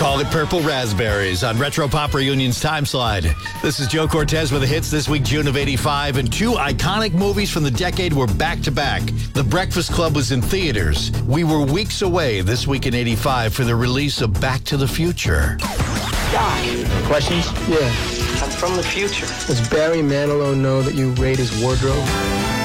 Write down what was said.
Call it Purple Raspberries on Retro Pop Reunion's Time Slide. This is Joe Cortez with the hits this week, June of 85, and two iconic movies from the decade were back-to-back. The Breakfast Club was in theaters. We were weeks away this week in 85 for the release of Back to the Future. Doc. Questions? Yeah. I'm from the future. Does Barry Manilow know that you raid his wardrobe?